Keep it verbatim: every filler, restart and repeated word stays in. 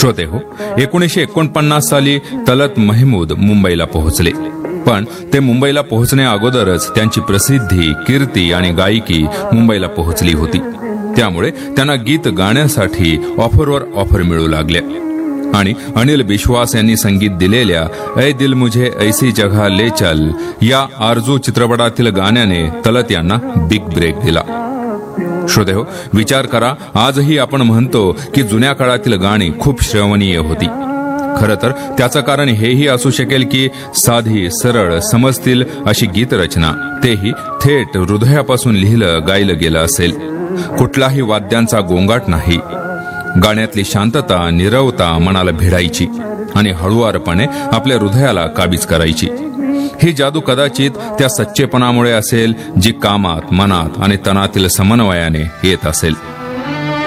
श्रोते हो, एकोणीसशे एकोणपन्नास साली तलत महमूद मुंबईला पोहोचले. पण ते मुंबईला पोहोचण्या अगोदरच त्यांची प्रसिद्धी, कीर्ती आणि गायकी मुंबईला पोहोचली होती. त्यामुळे त्यांना गीत गाण्यासाठी ऑफरवर ऑफर मिळू लागल्या आणि अनिल बिश्वास यांनी संगीत दिलेल्या ऐ दिल मुझे ऐसी जगह ले चल या आरजू चित्रपटातील गाण्याने तलत यांना बिग ब्रेक दिला. श्रोते हो, विचार करा, आजही आपण म्हणतो की जुन्या काळातील गाणी खूप श्रवणीय होती. खरं तर त्याचं कारण हेही असू शकेल की साधी, सरळ, समजतील अशी गीतरचना, तेही थेट हृदयापासून लिहिलं गायलं गेलं असेल. कुठलाही वाद्यांचा गोंगाट नाही. गाण्यातली शांतता, निरवता मनाला भिडायची आणि हळुवारपणे आपल्या हृदयाला काबीज करायची. ही जादू कदाचित त्या सच्चेपणामुळे असेल जी कामात, मनात आणि तनातील समन्वयाने येत असेल.